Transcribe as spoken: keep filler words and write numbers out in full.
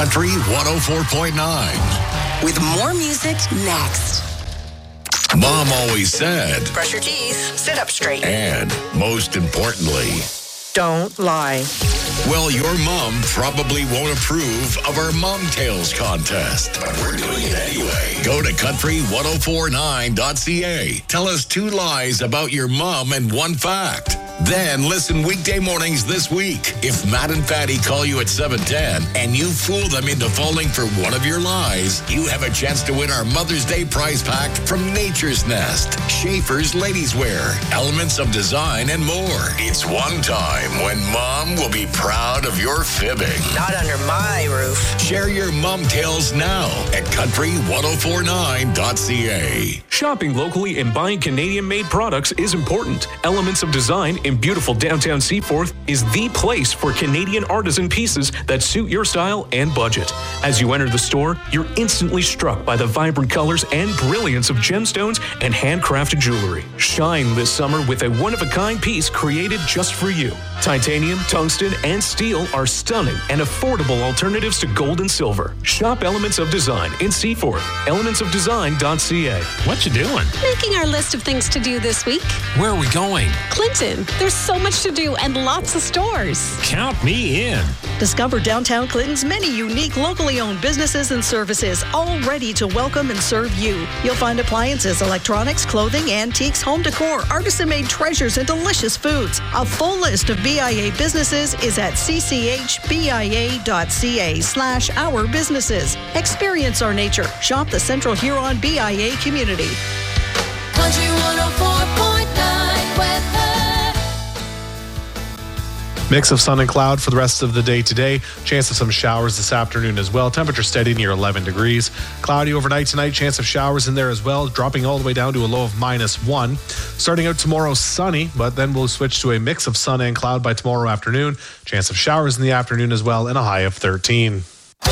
Country one oh four point nine. With more music next. Mom always said, brush your teeth, sit up straight. And most importantly, don't lie. Well, your mom probably won't approve of our Mom Tales contest, but we're doing it anyway. Go to country ten forty-nine dot c a. Tell us two lies about your mom and one fact. Then listen weekday mornings this week. If Matt and Fatty call you at seven ten and you fool them into falling for one of your lies, you have a chance to win our Mother's Day prize pack from Nature's Nest, Schaefer's Ladies Wear, Elements of Design, and more. It's one time when Mom will be proud of your fibbing. Not under my roof. Share your Mom Tales now at country ten forty-nine dot c a. Shopping locally and buying Canadian-made products is important. Elements of Design in beautiful downtown Seaforth is the place for Canadian artisan pieces that suit your style and budget. As you enter the store, you're instantly struck by the vibrant colors and brilliance of gemstones and handcrafted jewelry. Shine this summer with a one-of-a-kind piece created just for you. Titanium, tungsten, and steel are stunning and affordable alternatives to gold and silver. Shop Elements of Design in Seaforth. elements of design dot c a. What you doing? Making our list of things to do this week. Where are we going? Clinton. There's so much to do and lots of stores. Count me in. Discover downtown Clinton's many unique locally owned businesses and services, all ready to welcome and serve you. You'll find appliances, electronics, clothing, antiques, home decor, artisan-made treasures, and delicious foods. A full list of B I A businesses is at c c h b i a dot c a slash our businesses. Experience our nature. Shop the Central Huron B I A community. Country one oh four point nine weather. Mix of sun and cloud for the rest of the day today. Chance of some showers this afternoon as well. Temperature steady near eleven degrees. Cloudy overnight tonight. Chance of showers in there as well, dropping all the way down to a low of minus one. Starting out tomorrow, sunny, but then we'll switch to a mix of sun and cloud by tomorrow afternoon. Chance of showers in the afternoon as well, and a high of thirteen.